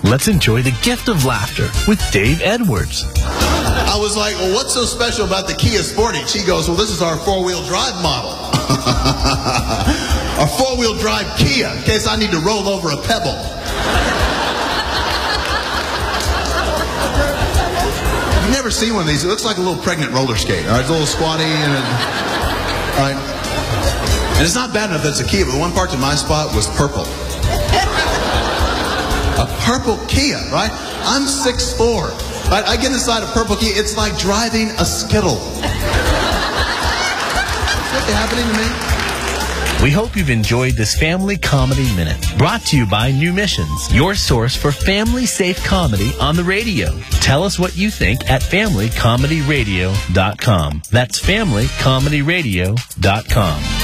Let's enjoy the gift of laughter with Dave Edwards. I was like, well, what's so special about the Kia Sportage? He goes, well, this is our four-wheel drive model. Our four-wheel drive Kia, in case I need to roll over a pebble. You've never seen one of these. It looks like a little pregnant roller skate. All right, it's a little squatty. And it's not bad enough that it's a Kia, but the one part to my spot was purple. A purple Kia, right? I'm 6'4". Right? I get inside a purple Kia, it's like driving a Skittle. What's happening to me? We hope you've enjoyed this Family Comedy Minute, brought to you by New Missions, your source for family-safe comedy on the radio. Tell us what you think at FamilyComedyRadio.com. That's FamilyComedyRadio.com.